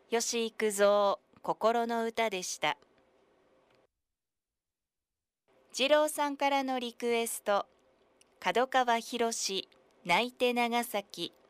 吉幾三心の歌でした。二郎さんからのリクエスト、角川博泣いて長崎。